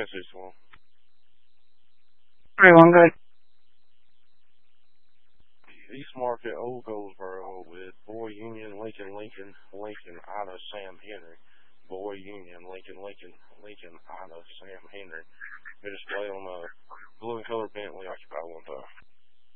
message to him. 31 good. East Market, Old Goldsboro with Boy Union, Lincoln, Ida, Sam Henry. Boy Union, Lincoln, Ida, Sam Henry. Display on a blue and color Bentley occupied 1 5.